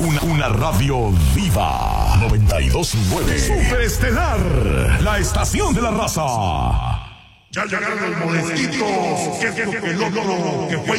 Una radio viva. 92.9. Superestelar. La estación de la raza. Ya llegaron los molestitos. Que fue